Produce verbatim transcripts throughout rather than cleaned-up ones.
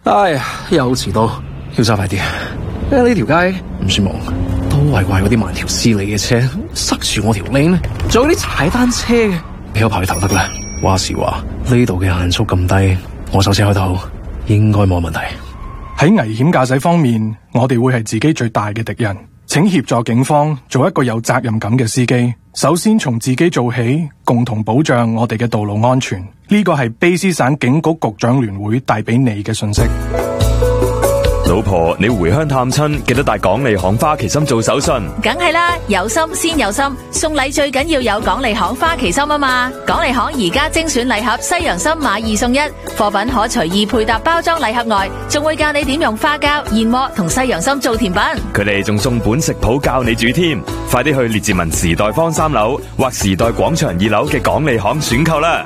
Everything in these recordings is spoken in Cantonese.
哎呀，又遲到，要揸快啲。呢條街唔算忙，都係怪嗰啲慢條斯理嘅車塞住我條 lane，仲有啲踩單車嘅，俾我跑去頭得啦。話時話呢度嘅限速咁低，我手車開頭應該冇問題。 喺危險駕駛方面，我哋會係自己最大嘅敵人。請協助警方做一個有責任感嘅司機。首先從自己做起，共同保障我哋嘅道路安全。呢個係卑詩省警局局長聯會帶俾你嘅信息。 老婆，你回鄉探親記得帶港利行花旗參做手信。 梗係啦，有心先有心，送禮最緊要有港利行花旗參啊嘛！港利行而家精選禮盒西洋參買二送一，貨品可隨意配搭包裝禮盒外，仲會教你點用花膠、燕窩同西洋參做甜品。 佢哋仲送本食譜教你煮添，快啲去列治文時代坊三樓或時代廣場二樓嘅港利行選購啦！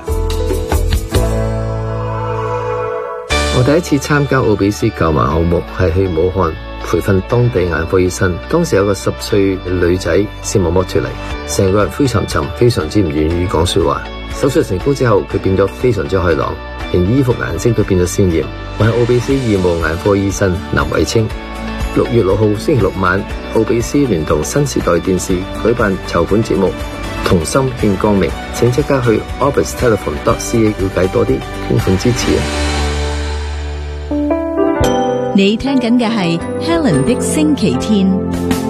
我第一次參加奧比斯購盲項目係去武漢培訓當地眼科醫生，當時有個十歲嘅女仔視網膜脫離，成個人灰沉沉，非常之唔願意講說話。手術成功之後，佢變咗非常之開朗，連衣服顏色都變得鮮艷。我係奧比斯義務眼科醫生林偉清。六月六號星期六晚，奧比斯聯同新時代電視舉辦籌款節目《同心獻光明》，請即刻去 orbis telephone dot c a 了解多啲，捐款支持啊！ 你聽緊嘅係 Helen 的星期天。